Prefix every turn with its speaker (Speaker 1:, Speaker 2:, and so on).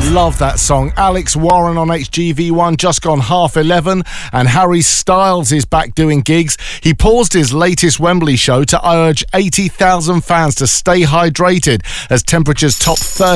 Speaker 1: Love that song. Alex Warren on HGV1, just gone 11:30, and Harry Styles is back doing gigs. He paused his latest Wembley show to urge 80,000 fans to stay hydrated as temperatures top 30